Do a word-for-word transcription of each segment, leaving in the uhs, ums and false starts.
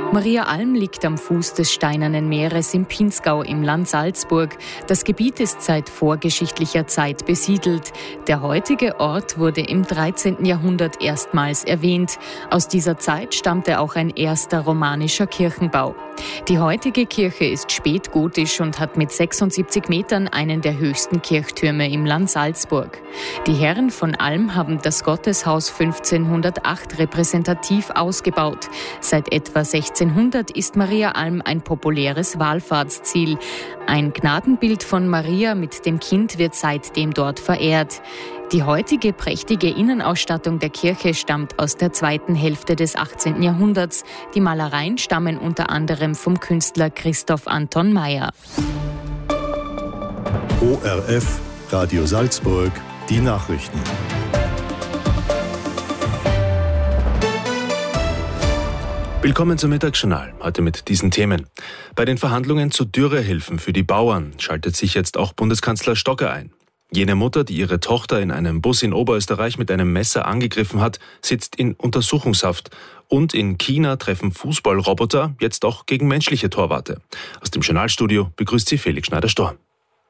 Maria Alm liegt am Fuß des Steinernen Meeres im Pinzgau im Land Salzburg. Das Gebiet ist seit vorgeschichtlicher Zeit besiedelt. Der heutige Ort wurde im dreizehnten Jahrhundert erstmals erwähnt. Aus dieser Zeit stammte auch ein erster romanischer Kirchenbau. Die heutige Kirche ist spätgotisch und hat mit sechsundsiebzig Metern einen der höchsten Kirchtürme im Land Salzburg. Die Herren von Alm haben das Gotteshaus fünfzehnhundertacht repräsentativ ausgebaut. Seit etwa sechzehnhundert ist Maria Alm ein populäres Wallfahrtsziel. Ein Gnadenbild von Maria mit dem Kind wird seitdem dort verehrt. Die heutige prächtige Innenausstattung der Kirche stammt aus der zweiten Hälfte des achtzehnten Jahrhunderts. Die Malereien stammen unter anderem vom Künstler Christoph Anton Meyer. O R F, Radio Salzburg, die Nachrichten. Willkommen zum Mittagsjournal, heute mit diesen Themen. Bei den Verhandlungen zu Dürrehilfen für die Bauern schaltet sich jetzt auch Bundeskanzler Stocker ein. Jene Mutter, die ihre Tochter in einem Bus in Oberösterreich mit einem Messer angegriffen hat, sitzt in Untersuchungshaft. Und in China treffen Fußballroboter jetzt auch gegen menschliche Torwarte. Aus dem Journalstudio begrüßt sie Felix Schneider-Storr.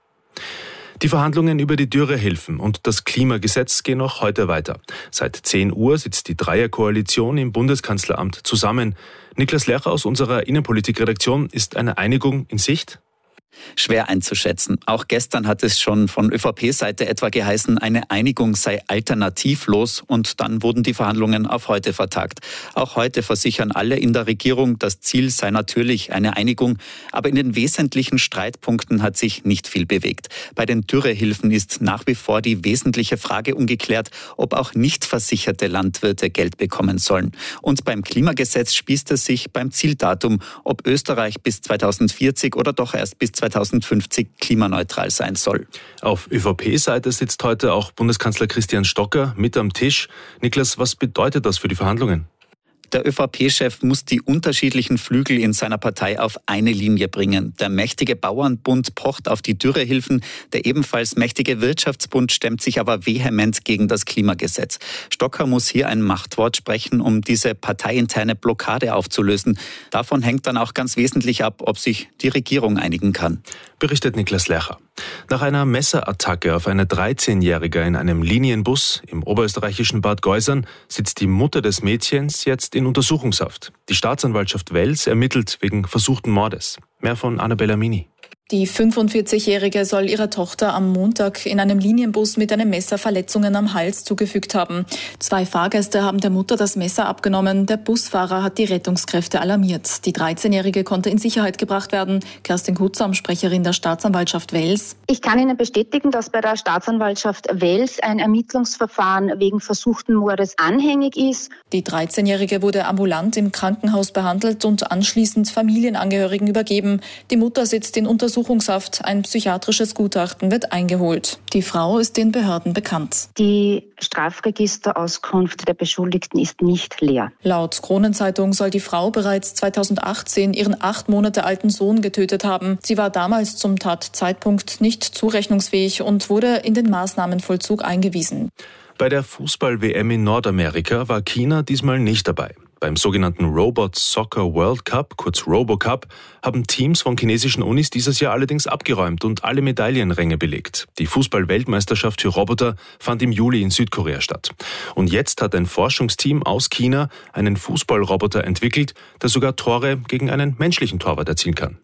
Die Verhandlungen über die Dürrehilfen und das Klimagesetz gehen auch heute weiter. Seit zehn Uhr sitzt die Dreierkoalition im Bundeskanzleramt zusammen. Niklas Lercher aus unserer Innenpolitikredaktion, ist eine Einigung in Sicht? Schwer einzuschätzen. Auch gestern hat es schon von ÖVP-Seite etwa geheißen, eine Einigung sei alternativlos und dann wurden die Verhandlungen auf heute vertagt. Auch heute versichern alle in der Regierung, das Ziel sei natürlich eine Einigung, aber in den wesentlichen Streitpunkten hat sich nicht viel bewegt. Bei den Dürrehilfen ist nach wie vor die wesentliche Frage ungeklärt, ob auch nicht versicherte Landwirte Geld bekommen sollen. Und beim Klimagesetz spießt es sich beim Zieldatum, ob Österreich bis zweitausendvierzig oder doch erst bis zweitausendfünfzig klimaneutral sein soll. Auf ÖVP-Seite sitzt heute auch Bundeskanzler Christian Stocker mit am Tisch. Niklas, was bedeutet das für die Verhandlungen? Der ÖVP-Chef muss die unterschiedlichen Flügel in seiner Partei auf eine Linie bringen. Der mächtige Bauernbund pocht auf die Dürrehilfen, der ebenfalls mächtige Wirtschaftsbund stemmt sich aber vehement gegen das Klimagesetz. Stocker muss hier ein Machtwort sprechen, um diese parteiinterne Blockade aufzulösen. Davon hängt dann auch ganz wesentlich ab, ob sich die Regierung einigen kann. Berichtet Niklas Lercher. Nach einer Messerattacke auf eine dreizehnjährige in einem Linienbus im oberösterreichischen Bad Geusern sitzt die Mutter des Mädchens jetzt in Untersuchungshaft. Die Staatsanwaltschaft Wels ermittelt wegen versuchten Mordes. Mehr von Annabella Mini. Die fünfundvierzigjährige soll ihrer Tochter am Montag in einem Linienbus mit einem Messer Verletzungen am Hals zugefügt haben. Zwei Fahrgäste haben der Mutter das Messer abgenommen. Der Busfahrer hat die Rettungskräfte alarmiert. Die dreizehnjährige konnte in Sicherheit gebracht werden. Kerstin Kutzam, Sprecherin der Staatsanwaltschaft Wels. Ich kann Ihnen bestätigen, dass bei der Staatsanwaltschaft Wels ein Ermittlungsverfahren wegen versuchten Mordes anhängig ist. Die dreizehnjährige wurde ambulant im Krankenhaus behandelt und anschließend Familienangehörigen übergeben. Die Mutter sitzt in Untersuchungshaft. Ein psychiatrisches Gutachten wird eingeholt. Die Frau ist den Behörden bekannt. Die Strafregisterauskunft der Beschuldigten ist nicht leer. Laut Kronenzeitung soll die Frau bereits zweitausendachtzehn ihren acht Monate alten Sohn getötet haben. Sie war damals zum Tatzeitpunkt nicht zurechnungsfähig und wurde in den Maßnahmenvollzug eingewiesen. Bei der Fußball-W M in Nordamerika war China diesmal nicht dabei. Beim sogenannten Robot Soccer World Cup, kurz RoboCup, haben Teams von chinesischen Unis dieses Jahr allerdings abgeräumt und alle Medaillenränge belegt. Die Fußball-Weltmeisterschaft für Roboter fand im Juli in Südkorea statt. Und jetzt hat ein Forschungsteam aus China einen Fußballroboter entwickelt, der sogar Tore gegen einen menschlichen Torwart erzielen kann.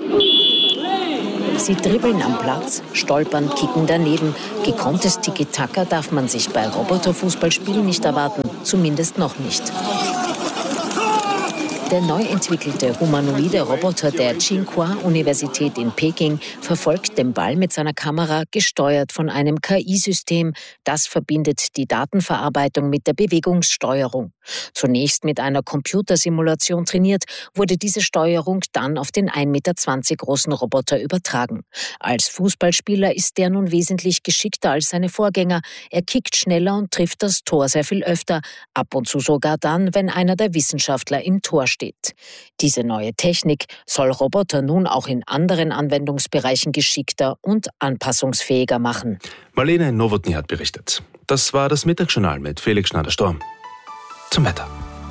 Sie dribbeln am Platz, stolpern, kicken daneben. Gekonntes Tiki-Taka darf man sich bei Roboterfußballspielen nicht erwarten, zumindest noch nicht. Der neu entwickelte humanoide Roboter der Tsinghua-Universität in Peking verfolgt den Ball mit seiner Kamera, gesteuert von einem K I-System. Das verbindet die Datenverarbeitung mit der Bewegungssteuerung. Zunächst mit einer Computersimulation trainiert, wurde diese Steuerung dann auf den ein Meter zwanzig großen Roboter übertragen. Als Fußballspieler ist der nun wesentlich geschickter als seine Vorgänger. Er kickt schneller und trifft das Tor sehr viel öfter, ab und zu sogar dann, wenn einer der Wissenschaftler im Tor steht. Diese neue Technik soll Roboter nun auch in anderen Anwendungsbereichen geschickter und anpassungsfähiger machen. Marlene Nowotny hat berichtet. Das war das Mittagsjournal mit Felix Schneider-Storr. Zum Wetter.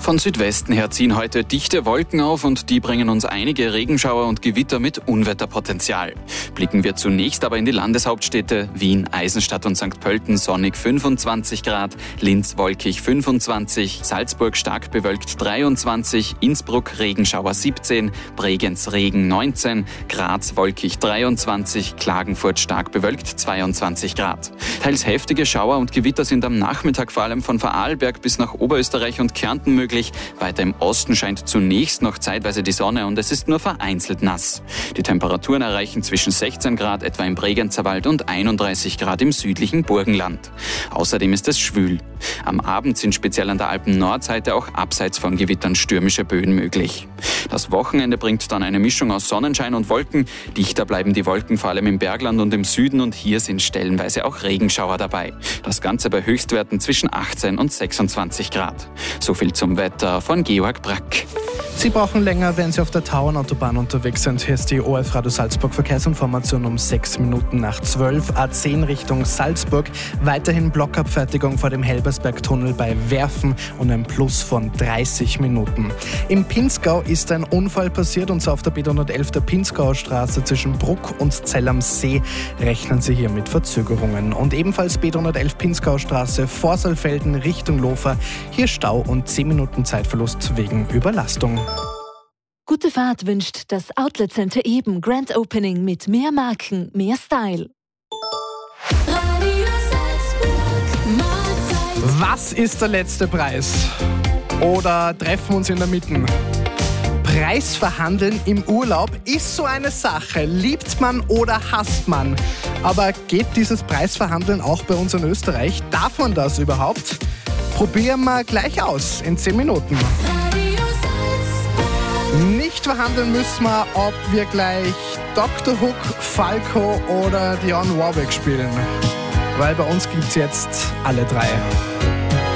Von Südwesten her ziehen heute dichte Wolken auf und die bringen uns einige Regenschauer und Gewitter mit Unwetterpotenzial. Blicken wir zunächst aber in die Landeshauptstädte Wien, Eisenstadt und Sankt Pölten sonnig fünfundzwanzig Grad, Linz wolkig fünfundzwanzig, Salzburg stark bewölkt dreiundzwanzig, Innsbruck Regenschauer siebzehn, Bregenz Regen neunzehn, Graz wolkig dreiundzwanzig, Klagenfurt stark bewölkt zweiundzwanzig Grad. Teils heftige Schauer und Gewitter sind am Nachmittag vor allem von Vorarlberg bis nach Oberösterreich und Kärnten möglich. Weiter im Osten scheint zunächst noch zeitweise die Sonne und es ist nur vereinzelt nass. Die Temperaturen erreichen zwischen sechzehn Grad etwa im Bregenzer Wald und einunddreißig Grad im südlichen Burgenland. Außerdem ist es schwül. Am Abend sind speziell an der Alpen-Nordseite auch abseits von Gewittern stürmische Böen möglich. Das Wochenende bringt dann eine Mischung aus Sonnenschein und Wolken. Dichter bleiben die Wolken vor allem im Bergland und im Süden und hier sind stellenweise auch Regenschauer dabei. Das Ganze bei Höchstwerten zwischen achtzehn und sechsundzwanzig Grad. So viel zum Wetter von Georg Brack. Sie brauchen länger, wenn Sie auf der Tauernautobahn unterwegs sind. Hier ist die O F Radio Salzburg Verkehrsinformation um sechs Minuten nach zwölf. A zehn Richtung Salzburg. Weiterhin Blockabfertigung vor dem Helbersbergtunnel bei Werfen und ein Plus von dreißig Minuten. Im Pinzgau ist ein Unfall passiert und zwar auf der B hundertelf der Pinzgauer Straße zwischen Bruck und Zell am See. Rechnen Sie hier mit Verzögerungen. Und ebenfalls B hundertelf Pinzgauer Straße vor Saalfelden Richtung Lofer. Hier Stau und zehn Minuten Zeitverlust wegen Überlastung. Gute Fahrt wünscht das Outlet Center Eben. Grand Opening mit mehr Marken, mehr Style. Was ist der letzte Preis? Oder treffen wir uns in der Mitte? Preisverhandeln im Urlaub ist so eine Sache. Liebt man oder hasst man? Aber geht dieses Preisverhandeln auch bei uns in Österreich? Darf man das überhaupt? Probieren wir gleich aus in zehn Minuten. Nicht verhandeln müssen wir, ob wir gleich Doktor Hook, Falco oder Dionne Warwick spielen. Weil bei uns gibt's jetzt alle drei.